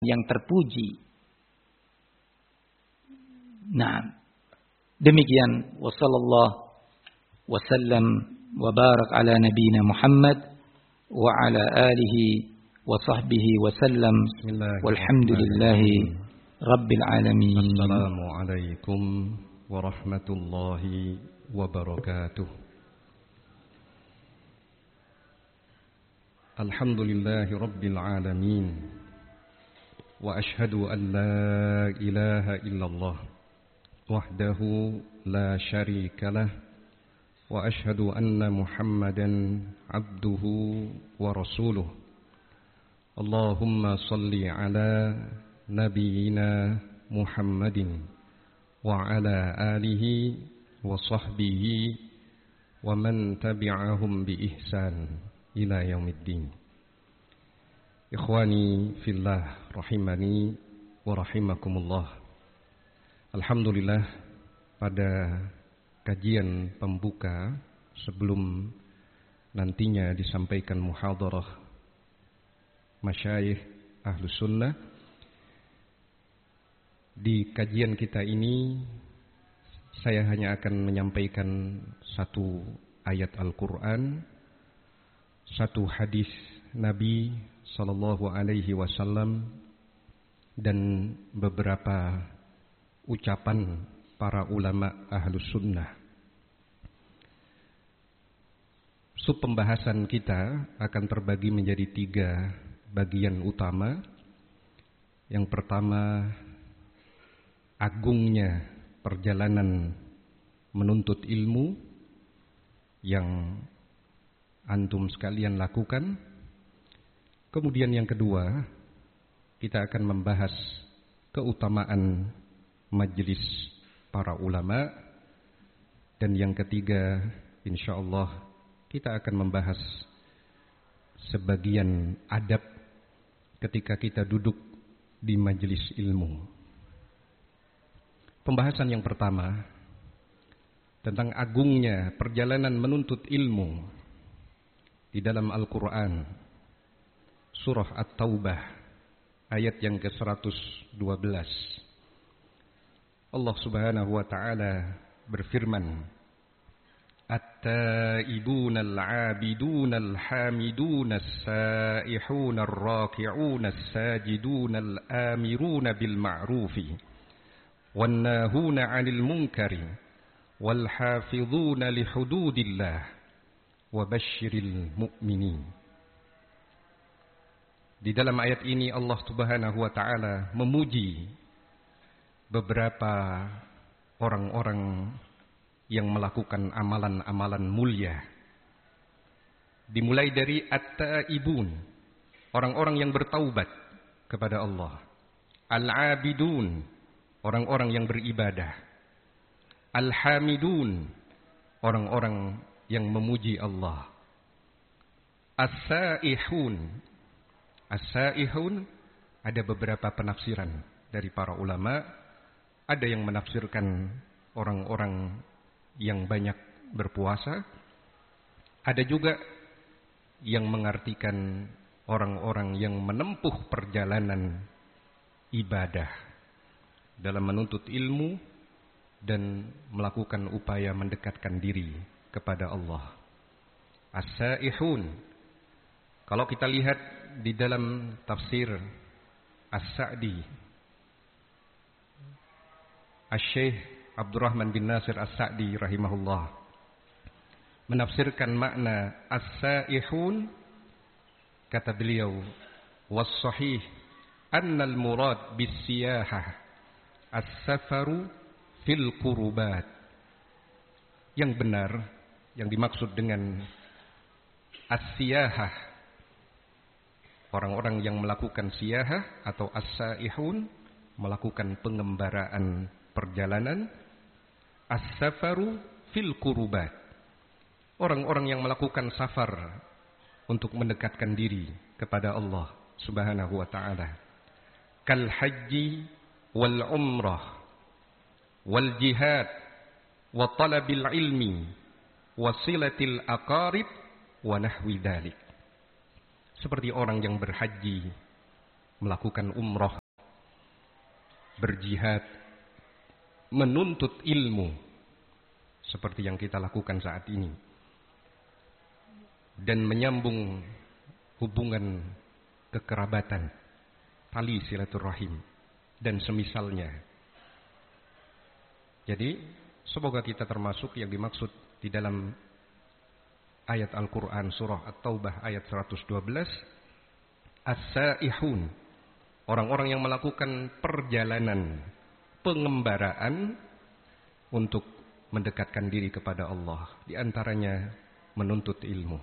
yang terpuji. Nah, demikian wa sallallahu wasallam wa barak ala nabiyina Muhammad wa ala alihi wa sahbihi wasallam walhamdulillahi rabbil alamin. Assalamualaikum warahmatullahi wabarakatuh. Alhamdulillahi rabbil alamin. Wa ashhadu an la ilaha illallah wahdahu la syarika lah wa ashhadu anna Muhammadan abduhu wa rasuluh. Allahumma salli ala nabiyyina Muhammadin wa ala alihi wa sahbihi wa man tabi'ahum bi ihsan ila yaumiddin. Ikhwani fillah rahimani wa rahimakumullah. Alhamdulillah, pada kajian pembuka sebelum nantinya disampaikan muhadarah masyayikh Ahlus Sunnah, di kajian kita ini saya hanya akan menyampaikan satu ayat Al-Quran, satu hadis Nabi sallallahu alaihi wasallam, dan beberapa ucapan para ulama Ahlus Sunnah. Sub pembahasan kita akan terbagi menjadi 3 bagian utama. Yang pertama, agungnya perjalanan menuntut ilmu yang antum sekalian lakukan. Kemudian yang kedua, kita akan membahas keutamaan majelis para ulama. Dan yang ketiga, insyaallah kita akan membahas sebagian adab ketika kita duduk di majelis ilmu. Pembahasan yang pertama tentang agungnya perjalanan menuntut ilmu di dalam Al-Quran. Surah At-Taubah ayat yang ke-112. Allah Subhanahu wa taala berfirman, At-taibuna al-'abiduna al-hamiduna as-sa'ihuna ar-raki'una as-sajiduna al-amiruna bil ma'rufi wan-nahuna 'anil munkari wal hafizuna li hududillah wa basyiril mu'minin. Di dalam ayat ini Allah Subhanahu wa taala memuji beberapa orang-orang yang melakukan amalan-amalan mulia. Dimulai dari at-taibun, orang-orang yang bertaubat kepada Allah. Al-abidun, orang-orang yang beribadah. Al-hamidun, orang-orang yang memuji Allah. As-saihun, As-saihun, ada beberapa penafsiran dari para ulama. Ada yang menafsirkan orang-orang yang banyak berpuasa. Ada juga yang mengartikan orang-orang yang menempuh perjalanan ibadah dalam menuntut ilmu dan melakukan upaya mendekatkan diri kepada Allah. As-saihun, kalau kita lihat di dalam tafsir As-Sa'di, Asy-Syaikh Abdurrahman bin Nasir As-Sa'di rahimahullah menafsirkan makna as-saihun, kata beliau, was-sahih annal murad bis-siyahah as-safaru fil qurubat. Yang benar, yang dimaksud dengan as-siyahah, orang-orang yang melakukan siyahah atau as-saihun, melakukan pengembaraan perjalanan. As-safaru fil qurubat, orang-orang yang melakukan safar untuk mendekatkan diri kepada Allah Subhanahu wa ta'ala. Kal haji wal umrah wal jihad wa talabil ilmi wa silatil aqarib wa nahwi dzalik. Seperti orang yang berhaji melakukan umroh, berjihad, menuntut ilmu seperti yang kita lakukan saat ini, dan menyambung hubungan kekerabatan, tali silaturahim dan semisalnya. Jadi semoga kita termasuk yang dimaksud di dalam ayat Al-Quran surah At-Taubah ayat 112, as-saihun, orang-orang yang melakukan perjalanan, pengembaraan untuk mendekatkan diri kepada Allah, di antaranya menuntut ilmu.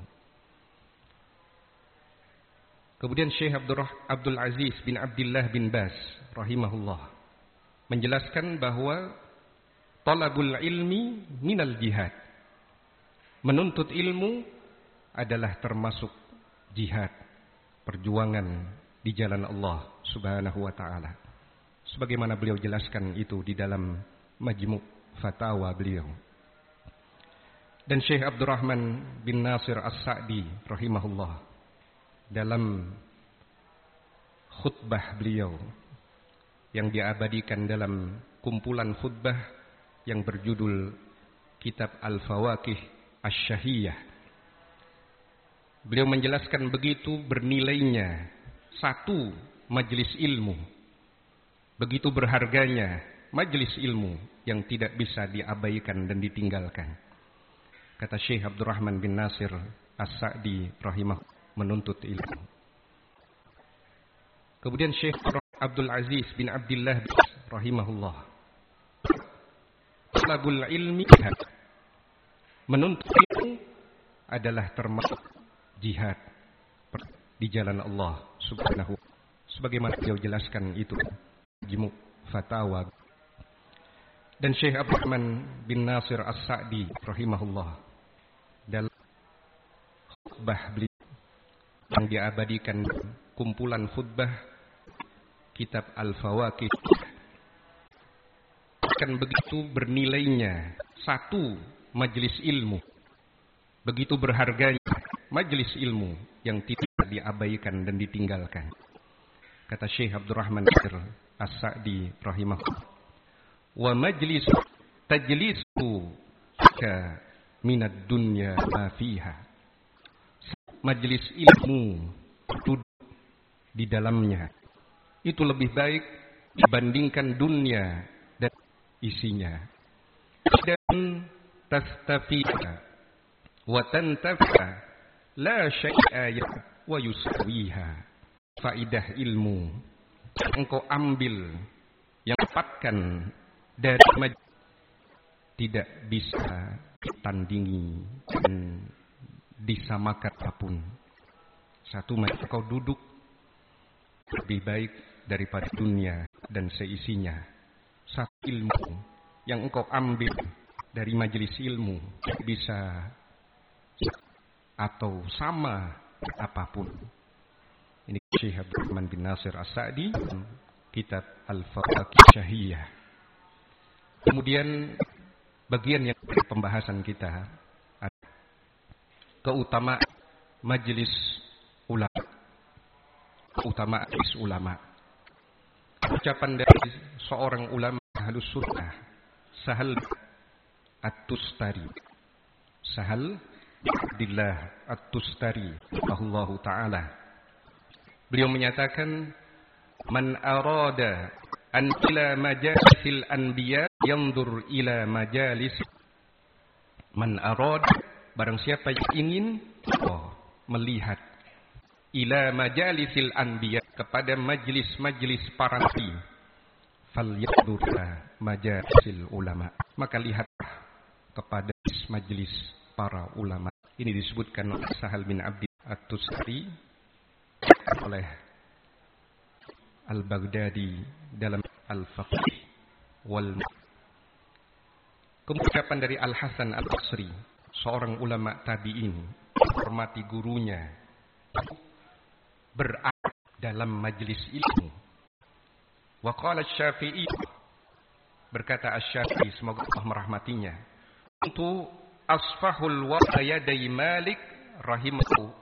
Kemudian Syekh Abdul Aziz bin Abdullah bin Baz rahimahullah menjelaskan bahwa talabul ilmi minal jihad, menuntut ilmu adalah termasuk jihad, perjuangan di jalan Allah Subhanahu wa taala. Sebagaimana beliau jelaskan itu di dalam Majmu' Fatawa beliau. Dan Syekh Abdurrahman bin Nasir As-Sa'di rahimahullah dalam khutbah beliau yang diabadikan dalam kumpulan khutbah yang berjudul Kitab Al-Fawaqih Asy-Syahiyah, beliau menjelaskan begitu bernilainya satu majelis ilmu, begitu berharganya majelis ilmu yang tidak bisa diabaikan dan ditinggalkan. Kata Syekh Abdurrahman bin Nasir As-Sa'di rahimah, menuntut ilmu. Kemudian Syekh Abdul Aziz bin Abdullah rahimahullah, talabul ilmi, menuntut ilmu adalah termasuk jihad di jalan Allah Subhanahu, sebagaimana beliau jelaskan itu Majmu' Fatawa. Dan Syekh Abdurrahman bin Nasir As-Sa'di rahimahullah dalam khutbah beliau yang diabadikan kumpulan khutbah Kitab Al-Fawaqih, akan begitu bernilainya satu majelis ilmu, begitu berharganya majelis ilmu yang tidak diabaikan dan ditinggalkan. Kata Syekh Abdurrahman As-Sa'di rahimahullah, wa majlis tajlisu ka minad dunya ma fiha, majelis ilmu duduk di dalamnya itu lebih baik dibandingkan dunia dan isinya. Dan tastafida wa tantafa la syai'a wa yusawiha, faidah ilmu yang engkau ambil, yang dapatkan dari majlis tidak bisa ditandingi dan disamakan apapun. Satu majlis kau duduk lebih baik daripada dunia dan seisinya. Satu ilmu yang engkau ambil dari majelis ilmu bisa atau sama apapun. Ini Syekh Abdurrahman bin Nasir As-Sa'di, Kitab Al-Fawaqih Syahiyah. Kemudian bagian yang pembahasan kita adalah keutamaan majelis ulama. Keutamaan majelis ulama. Ucapan dari seorang ulama Ahlus Sunnah, Sahal At-Tustari. Sahal Abdillah At-Tustari rahimahullahu ta'ala. Beliau menyatakan, man arada an ila majalisil anbiya yanzur ila majalis. Man arada, barang siapa yang ingin melihat ila majalisil anbiya, kepada majlis-majlis para nabi, falyanzur majalisil ulama, maka lihatlah kepada majlis para ulama. Ini disebutkan oleh Sahal bin Abdi At-Tustari oleh Al-Baghdadi dalam Al-Faqih wal. Kemudian dari Al-Hasan Al-Basri, seorang ulama tabi'in, hormati gurunya, berada dalam majlis ilmu. Wa qala Asy-Syafi'i, berkata Asy-Syafi'i, semoga Allah merahmatinya, untuk asfahul wa yaday Malik rahimahu